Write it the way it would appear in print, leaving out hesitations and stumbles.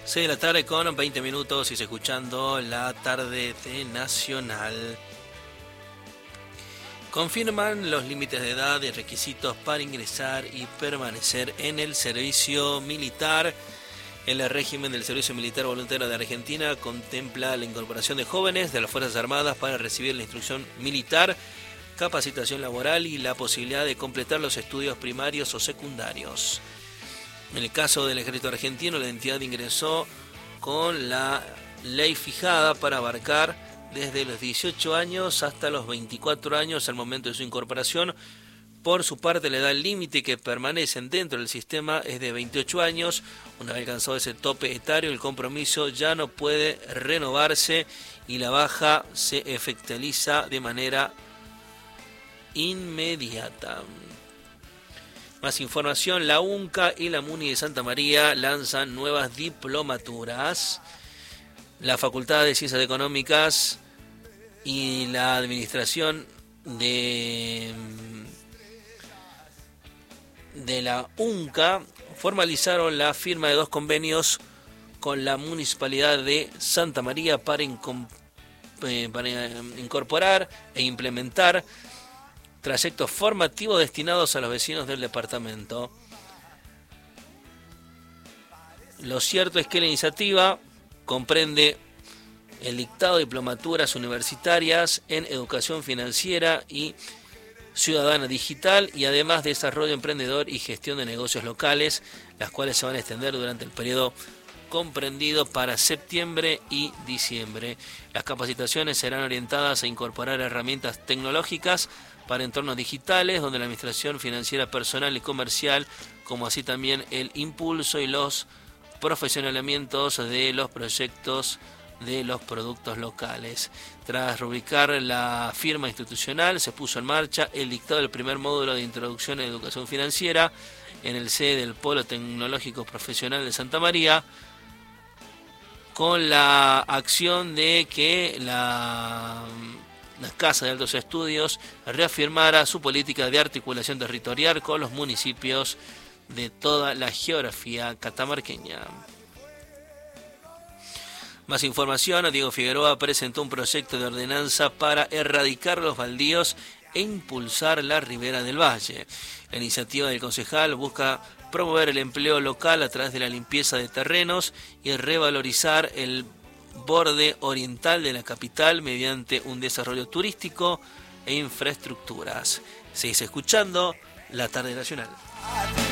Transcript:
6 de la tarde con 20 minutos y se escuchando la tarde de Nacional. Confirman los límites de edad y requisitos para ingresar y permanecer en el servicio militar. El régimen del Servicio Militar Voluntario de Argentina contempla la incorporación de jóvenes de las Fuerzas Armadas para recibir la instrucción militar, capacitación laboral y la posibilidad de completar los estudios primarios o secundarios. En el caso del Ejército Argentino, la entidad ingresó con la ley fijada para abarcar desde los 18 años hasta los 24 años al momento de su incorporación. Por su parte, la edad límite que permanecen dentro del sistema es de 28 años. Una vez alcanzado ese tope etario, el compromiso ya no puede renovarse y la baja se efectualiza de manera inmediata. Más información: la UNCA y la MUNI de Santa María lanzan nuevas diplomaturas. La Facultad de Ciencias Económicas y la Administración de la UNCA formalizaron la firma de 2 convenios con la Municipalidad de Santa María para incorporar e implementar trayectos formativos destinados a los vecinos del departamento. Lo cierto es que la iniciativa comprende el dictado de diplomaturas universitarias en educación financiera y ciudadana digital y además desarrollo emprendedor y gestión de negocios locales, las cuales se van a extender durante el periodo comprendido para septiembre y diciembre. Las capacitaciones serán orientadas a incorporar herramientas tecnológicas para entornos digitales, donde la administración financiera personal y comercial, como así también el impulso y los profesionalizamientos de los proyectos de los productos locales. Tras rubricar la firma institucional, se puso en marcha el dictado del primer módulo de introducción a la educación financiera en el sede del Polo Tecnológico Profesional de Santa María, con la acción de que la Casa de Altos Estudios reafirmara su política de articulación territorial con los municipios de toda la geografía catamarqueña. Más información: Diego Figueroa presentó un proyecto de ordenanza para erradicar los baldíos e impulsar la ribera del valle. La iniciativa del concejal busca promover el empleo local a través de la limpieza de terrenos y revalorizar el borde oriental de la capital mediante un desarrollo turístico e infraestructuras. Seguís escuchando La Tarde Nacional.